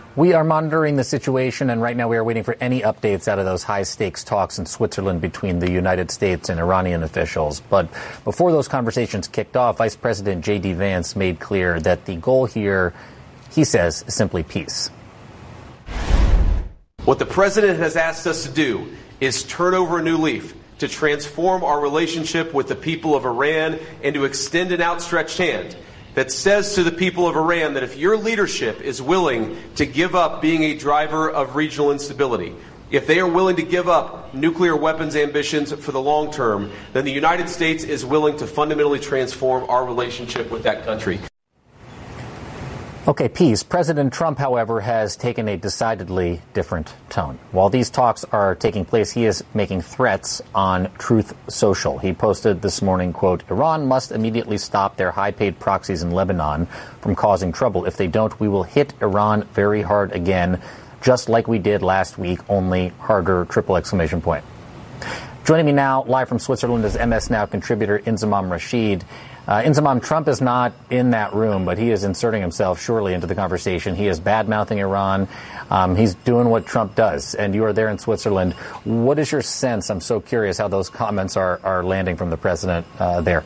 We are monitoring the situation, and right now we are waiting for any updates out of those high-stakes talks in Switzerland between the United States and Iranian officials. But before those conversations kicked off, Vice President J.D. Vance made clear that the goal here, he says, is simply peace. What the president has asked us to do is turn over a new leaf, to transform our relationship with the people of Iran and to extend an outstretched hand that says to the people of Iran that if your leadership is willing to give up being a driver of regional instability, if they are willing to give up nuclear weapons ambitions for the long term, then the United States is willing to fundamentally transform our relationship with that country. Okay, peace. President Trump, however, has taken a decidedly different tone. While these talks are taking place, he is making threats on Truth Social. He posted this morning, quote, "Iran must immediately stop their high-paid proxies in Lebanon from causing trouble. If they don't, we will hit Iran very hard again, just like we did last week, only harder, triple exclamation point." Joining me now, live from Switzerland, is MS Now contributor Inzamam Rashid. Inzamam, Trump is not in that room, but he is inserting himself surely into the conversation. He is bad-mouthing Iran. He's doing what Trump does, and you are there in Switzerland. What is your sense? I'm so curious how those comments are landing from the president there.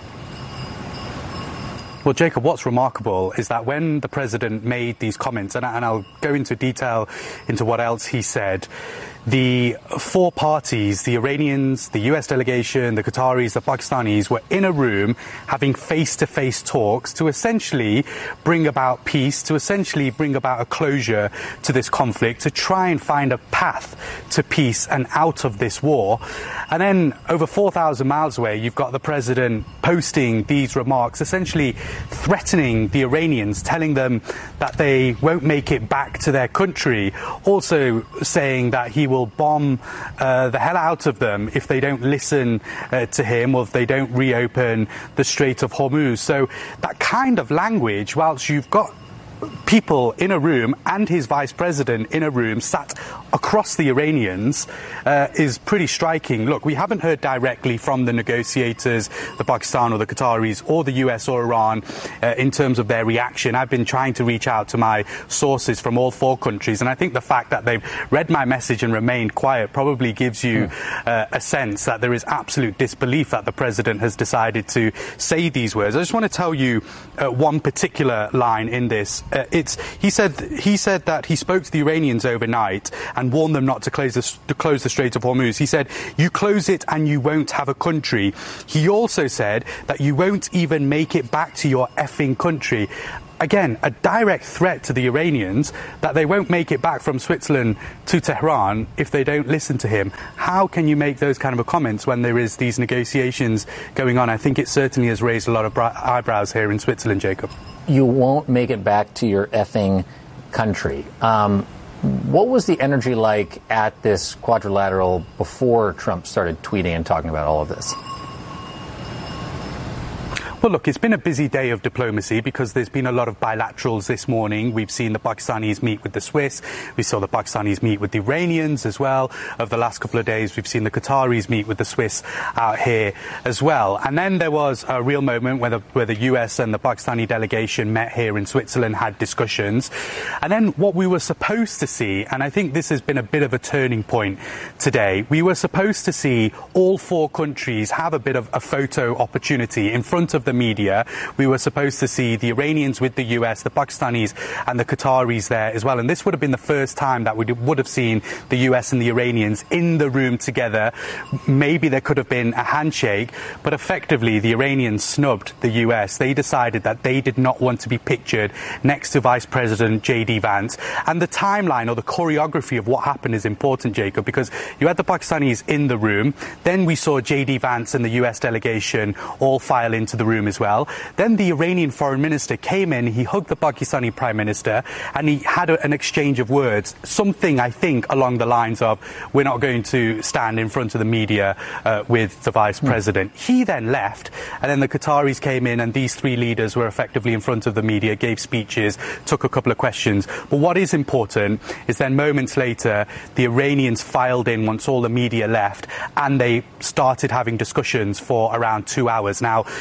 Well, Jacob, what's remarkable is that when the president made these comments, and I'll go into detail into what else he said, the four parties, the Iranians, the US delegation, the Qataris, the Pakistanis, were in a room having face-to-face talks to essentially bring about peace, to essentially bring about a closure to this conflict, to try and find a path to peace and out of this war. And then over 4,000 miles away, you've got the president posting these remarks, essentially threatening the Iranians, telling them that they won't make it back to their country, also saying that he will bomb the hell out of them if they don't listen to him or if they don't reopen the Strait of Hormuz. So that kind of language, whilst you've got people in a room and his vice president in a room sat across the Iranians, is pretty striking. Look, we haven't heard directly from the negotiators, the Pakistan or the Qataris or the US or Iran in terms of their reaction. I've been trying to reach out to my sources from all four countries, and I think the fact that they've read my message and remained quiet probably gives you a sense that there is absolute disbelief that the president has decided to say these words. I just want to tell you one particular line in this. He said that he spoke to the Iranians overnight and warned them not to close the Strait of Hormuz. He said, "You close it and you won't have a country." He also said that you won't even make it back to your effing country. Again, a direct threat to the Iranians that they won't make it back from Switzerland to Tehran if they don't listen to him. How can you make those kind of comments when there is these negotiations going on? I think it certainly has raised a lot of eyebrows here in Switzerland, Jacob. You won't make it back to your effing country. What was the energy like at this quadrilateral before Trump started tweeting and talking about all of this? Well, look, it's been a busy day of diplomacy because there's been a lot of bilaterals this morning. We've seen the Pakistanis meet with the Swiss. We saw the Pakistanis meet with the Iranians as well. Over the last couple of days, we've seen the Qataris meet with the Swiss out here as well. And then there was a real moment where the US and the Pakistani delegation met here in Switzerland, had discussions. And then what we were supposed to see, and I think this has been a bit of a turning point today, we were supposed to see all four countries have a bit of a photo opportunity in front of the media. We were supposed to see the Iranians with the US, the Pakistanis and the Qataris there as well. And this would have been the first time that we would have seen the US and the Iranians in the room together. Maybe there could have been a handshake, but effectively the Iranians snubbed the US. They decided that they did not want to be pictured next to Vice President J.D. Vance. And the timeline or the choreography of what happened is important, Jacob, because you had the Pakistanis in the room. Then we saw J.D. Vance and the US delegation all file into the room as well. Then the Iranian foreign minister came in, he hugged the Pakistani prime minister, and he had an exchange of words, something I think along the lines of, "We're not going to stand in front of the media with the vice president." He then left, and then the Qataris came in, and these three leaders were effectively in front of the media, gave speeches, took a couple of questions. But what is important is then moments later, the Iranians filed in once all the media left, and they started having discussions for around 2 hours. Now, those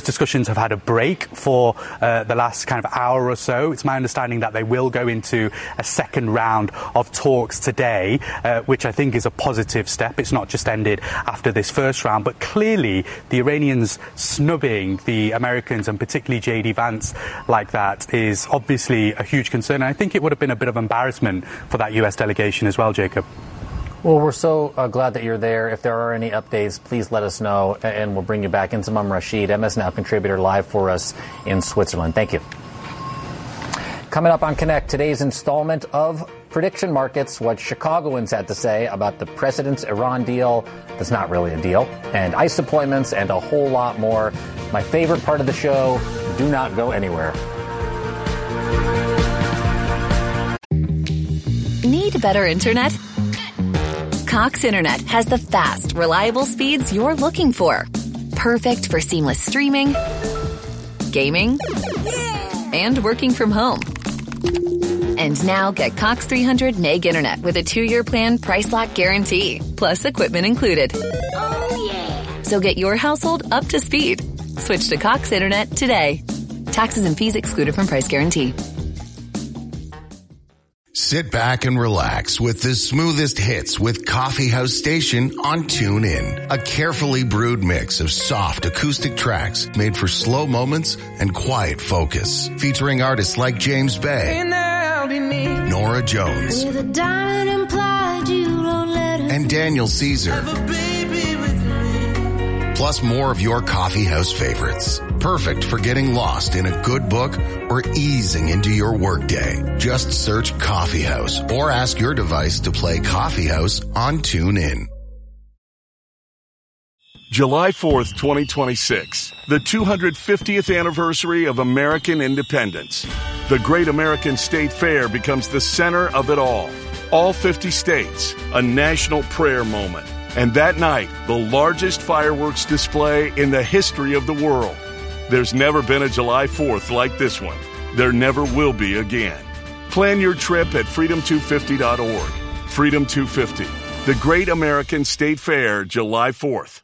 discussions have had a break for the last kind of hour or so. It's my understanding that they will go into a second round of talks today, which I think is a positive step. It's not just ended after this first round, but clearly the Iranians snubbing the Americans, and particularly J.D. Vance, like that is obviously a huge concern. And I think it would have been a bit of embarrassment for that U.S. delegation as well, Jacob. Well, we're so glad that you're there. If there are any updates, please let us know, and we'll bring you back. Inzamam Rashid, MS Now contributor, live for us in Switzerland. Thank you. Coming up on Connect, today's installment of Prediction Markets, what Chicagoans had to say about the president's Iran deal that's not really a deal, and ICE deployments, and a whole lot more. My favorite part of the show, do not go anywhere. Need better internet? Cox Internet has the fast, reliable speeds you're looking for. Perfect for seamless streaming, gaming, and working from home. And now get Cox 300 meg internet with a 2-year plan price lock guarantee, plus equipment included. Oh, yeah. So get your household up to speed. Switch to Cox Internet today. Taxes and fees excluded from price guarantee. Sit back and relax with the smoothest hits with Coffee House Station on TuneIn. A carefully brewed mix of soft acoustic tracks made for slow moments and quiet focus. Featuring artists like James Bay, Nora Jones, and Daniel Caesar. Plus more of your coffee house favorites. Perfect for getting lost in a good book or easing into your workday. Just search Coffee House or ask your device to play Coffee House on TuneIn. July 4th, 2026, the 250th anniversary of American independence. The Great American State Fair becomes the center of it all. All 50 states, a national prayer moment. And that night, the largest fireworks display in the history of the world. There's never been a July 4th like this one. There never will be again. Plan your trip at freedom250.org. Freedom 250, the Great American State Fair, July 4th.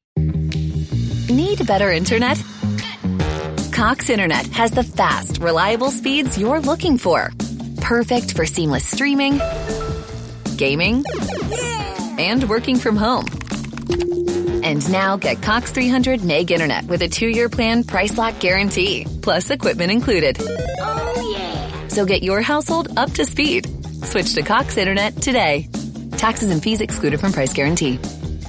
Need better internet? Cox Internet has the fast, reliable speeds you're looking for. Perfect for seamless streaming, gaming, and working from home. And now get Cox 300 meg internet with a 2-year plan price lock guarantee, plus equipment included. Oh, yeah. So get your household up to speed. Switch to Cox Internet today. Taxes and fees excluded from price guarantee.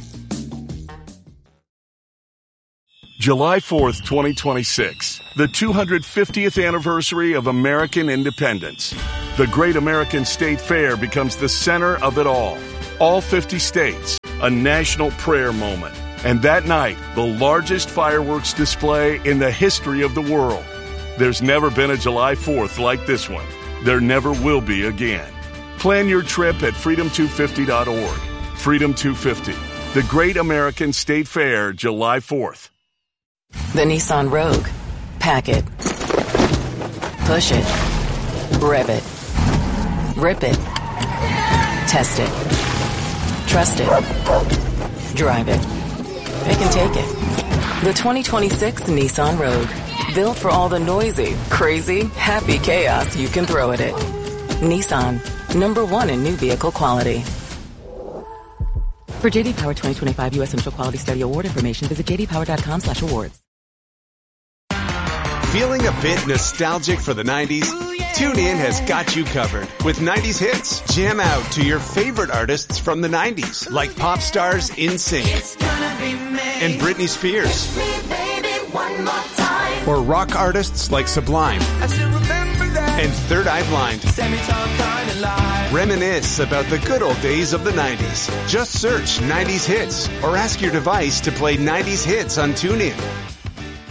July 4th, 2026, the 250th anniversary of American independence. The Great American State Fair becomes the center of it all. All 50 states, a national prayer moment. And that night, the largest fireworks display in the history of the world. There's never been a July 4th like this one. There never will be again. Plan your trip at freedom250.org. Freedom 250, the Great American State Fair, July 4th. The Nissan Rogue. Pack it. Push it. Rev it. Rip it. Test it. Trust it. Drive it. Pick and take it. The 2026 Nissan Rogue. Built for all the noisy, crazy, happy chaos you can throw at it. Nissan. #1 in new vehicle quality. For J.D. Power 2025 U.S. Central Quality Study Award information, visit jdpower.com/awards. Feeling a bit nostalgic for the 90s? TuneIn has got you covered with 90s hits. Jam out to your favorite artists from the 90s, like pop stars NSYNC and Britney Spears. Or rock artists like Sublime and Third Eye Blind. Reminisce about the good old days of the 90s. Just search 90s hits or ask your device to play 90s hits on TuneIn.